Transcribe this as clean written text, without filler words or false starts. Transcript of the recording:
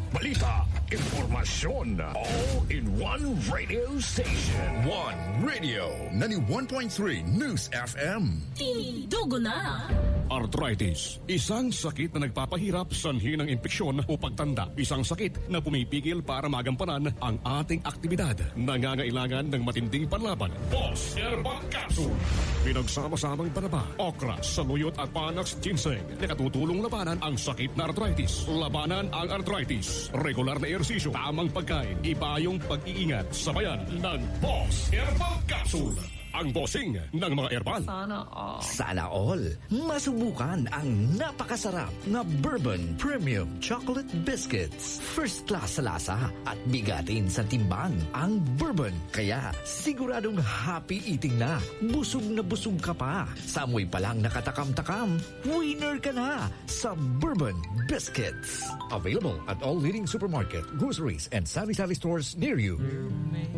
balita, impormasyon, all in one radio station. One Radio, 91.3 News FM. Tindugo na! Arthritis, isang sakit na nagpapahirap sanhi ng impeksyon o pagtanda. Isang sakit na pumipigil para magampanan ang ating aktibidad. Nangangailangan ng matinding panlaban. Boss Herbal Capsule. Pinagsama-samang banaba, okra, saluyot at panax ginseng. Nakatutulong labanan ang sakit na arthritis. Labanan ang arthritis. Regular na ehersisyo, tamang pagkain, iba yung pag-iingat. Sabayan ng Boss Herbal Capsule. Ang bossing ng mga herbal. Sana all. Masubukan ang napakasarap na Bourbon Premium Chocolate Biscuits. First class sa lasa at bigatin sa timbang ang Bourbon. Kaya siguradong happy eating na. Busog na busog ka pa. Sa amoy pa lang nakatakam-takam, winner ka na sa Bourbon Biscuits. Available at all leading supermarket, groceries, and sari-sari stores near you.